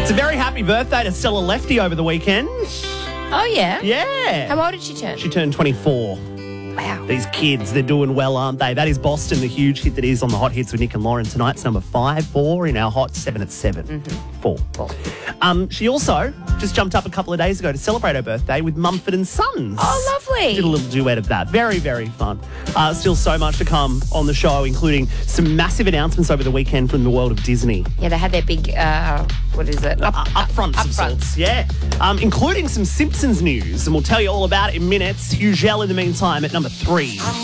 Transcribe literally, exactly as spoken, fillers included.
It's a very happy birthday to Stella Lefty over the weekend. Oh, yeah? Yeah. How old did she turn? She turned twenty-four. Wow. These kids, they're doing well, aren't they? That is Boston, the huge hit that is on the Hot Hits with Nick and Lauren. Tonight's number five, four in our Hot, seven at seven. Mm-hmm. Four. four. Um, she also just jumped up a couple of days ago to celebrate her birthday with Mumford and Sons. Oh, lovely. Did a little duet of that. Very, very fun. Uh, still so much to come on the show, including some massive announcements over the weekend from the world of Disney. Yeah, they had their big, uh, what is it? Up, uh, upfronts up of fronts. sorts, yeah. Um, including some Simpsons news, and we'll tell you all about it in minutes. Hugel in the meantime at number three.